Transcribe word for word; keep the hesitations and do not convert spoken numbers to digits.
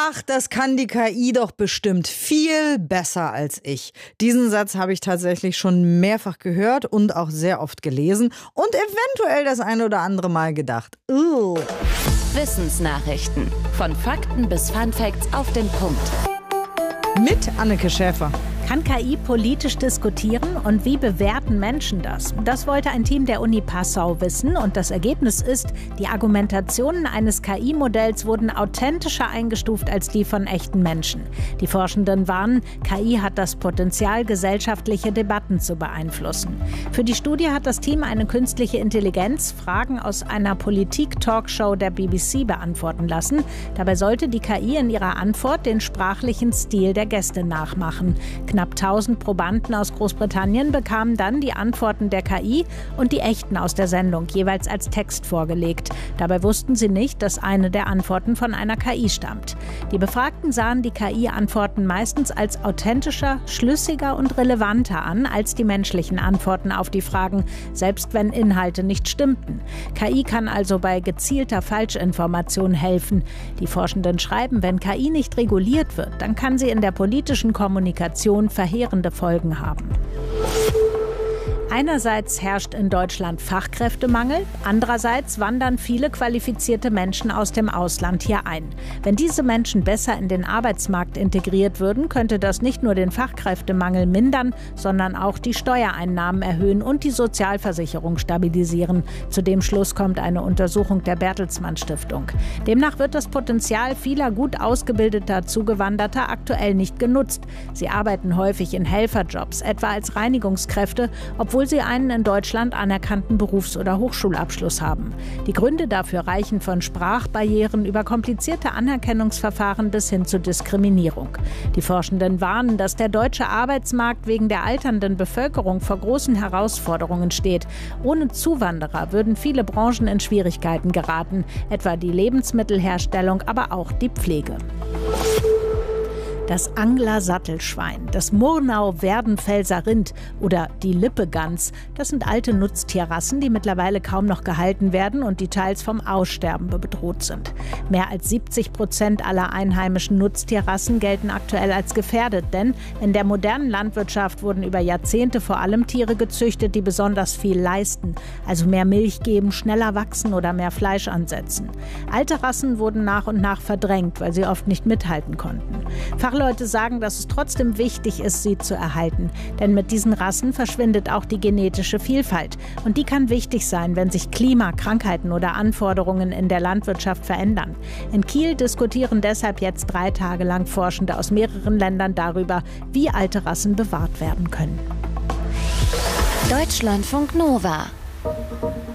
Ach, das kann die K I doch bestimmt viel besser als ich. Diesen Satz habe ich tatsächlich schon mehrfach gehört und auch sehr oft gelesen und eventuell das ein oder andere Mal gedacht. Uh. Wissensnachrichten. Von Fakten bis Funfacts auf den Punkt. Mit Anneke Schäfer. Kann K I politisch diskutieren und wie bewerten Menschen das? Das wollte ein Team der Uni Passau wissen und das Ergebnis ist, die Argumentationen eines K I-Modells wurden authentischer eingestuft als die von echten Menschen. Die Forschenden warnen, K I hat das Potenzial, gesellschaftliche Debatten zu beeinflussen. Für die Studie hat das Team eine künstliche Intelligenz Fragen aus einer Politik-Talkshow der B B C beantworten lassen. Dabei sollte die K I in ihrer Antwort den sprachlichen Stil der Gäste nachmachen. Knapp tausend Probanden aus Großbritannien bekamen dann die Antworten der K I und die echten aus der Sendung jeweils als Text vorgelegt. Dabei wussten sie nicht, dass eine der Antworten von einer K I stammt. Die Befragten sahen die K I-Antworten meistens als authentischer, schlüssiger und relevanter an als die menschlichen Antworten auf die Fragen, selbst wenn Inhalte nicht stimmten. K I kann also bei gezielter Falschinformation helfen. Die Forschenden schreiben, wenn K I nicht reguliert wird, dann kann sie in der politischen Kommunikation verheerende Folgen haben. Einerseits herrscht in Deutschland Fachkräftemangel, andererseits wandern viele qualifizierte Menschen aus dem Ausland hier ein. Wenn diese Menschen besser in den Arbeitsmarkt integriert würden, könnte das nicht nur den Fachkräftemangel mindern, sondern auch die Steuereinnahmen erhöhen und die Sozialversicherung stabilisieren. Zu dem Schluss kommt eine Untersuchung der Bertelsmann Stiftung. Demnach wird das Potenzial vieler gut ausgebildeter Zugewanderter aktuell nicht genutzt. Sie arbeiten häufig in Helferjobs, etwa als Reinigungskräfte, obwohl sie einen in Deutschland anerkannten Berufs- oder Hochschulabschluss haben. Die Gründe dafür reichen von Sprachbarrieren über komplizierte Anerkennungsverfahren bis hin zu Diskriminierung. Die Forschenden warnen, dass der deutsche Arbeitsmarkt wegen der alternden Bevölkerung vor großen Herausforderungen steht. Ohne Zuwanderer würden viele Branchen in Schwierigkeiten geraten, etwa die Lebensmittelherstellung, aber auch die Pflege. Das Angler-Sattelschwein, das Murnau-Werdenfelser Rind oder die Lippegans, das sind alte Nutztierrassen, die mittlerweile kaum noch gehalten werden und die teils vom Aussterben bedroht sind. Mehr als siebzig Prozent aller einheimischen Nutztierrassen gelten aktuell als gefährdet, denn in der modernen Landwirtschaft wurden über Jahrzehnte vor allem Tiere gezüchtet, die besonders viel leisten, also mehr Milch geben, schneller wachsen oder mehr Fleisch ansetzen. Alte Rassen wurden nach und nach verdrängt, weil sie oft nicht mithalten konnten. Fachleute sagen, dass es trotzdem wichtig ist, sie zu erhalten. Denn mit diesen Rassen verschwindet auch die genetische Vielfalt. Und die kann wichtig sein, wenn sich Klima, Krankheiten oder Anforderungen in der Landwirtschaft verändern. In Kiel diskutieren deshalb jetzt drei Tage lang Forschende aus mehreren Ländern darüber, wie alte Rassen bewahrt werden können. Deutschlandfunk Nova